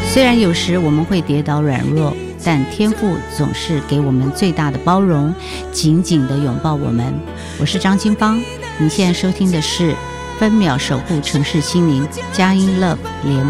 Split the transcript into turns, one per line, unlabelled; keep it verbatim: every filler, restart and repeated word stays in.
虽然有时我们会跌倒软弱，但天父总是给我们最大的包容，紧紧地拥抱我们。我是张清芳，你现在收听的是分秒守护城市心灵佳音 Love 联